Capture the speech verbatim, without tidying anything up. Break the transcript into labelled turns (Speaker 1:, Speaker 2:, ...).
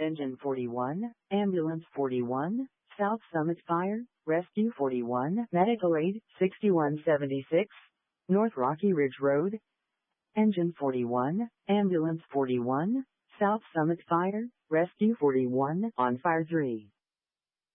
Speaker 1: Engine forty-one, Ambulance forty-one, South Summit Fire, Rescue forty-one, Medical Aid sixty-one seventy-six, North Rocky Ridge Road. Engine forty-one, Ambulance forty-one, South Summit Fire, Rescue forty-one, on Fire three.